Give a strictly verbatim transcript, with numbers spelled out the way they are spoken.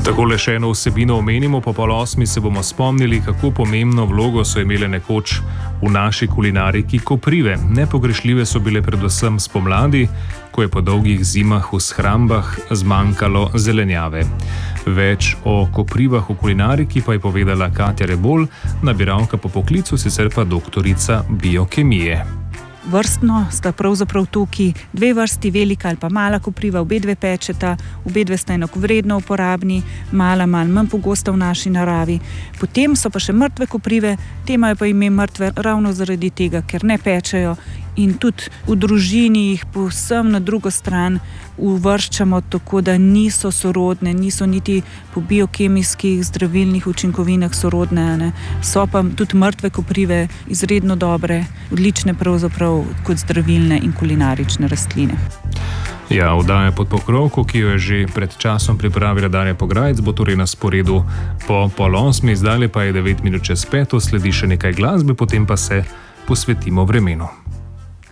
Takole še eno vsebino omenimo, po pol osmi se bomo spomnili, kako pomembno vlogo so imele nekoč v naši kulinariki koprive. Nepogrešljive so bile predvsem spomladi, ko je po dolgih zimah v shrambah zmanjkalo zelenjave. Več o koprivah v kulinariki pa je povedala Katja Rebolj, nabiralka po poklicu, sicer pa doktorica biokemije. Vrstno sta pravzaprav tukaj dve vrsti, velika ali pa mala kopriva, obe dve pečeta, obe dve sta enakovredno uporabni, mala malo manj pogosta v naši naravi. Potem so pa še mrtve koprive, te imajo pa ime mrtve ravno zaradi tega, ker ne pečejo in tudi v družini jih povsem na drugo stran uvrščamo, tako da niso sorodne, niso niti po biokemijskih zdravilnih učinkovinah sorodne, ne. So pa tudi mrtve koprive izredno dobre, odlične pravzaprav kot zdravilne in kulinarične rastline. Ja, oddaja Pod pokrovko, ki jo je že pred časom pripravila Darja Pograjc, bo torej na sporedu po pol osmi, zdaj pa je devet minut čez peto, sledi še nekaj glasbe, potem pa se posvetimo vremenu.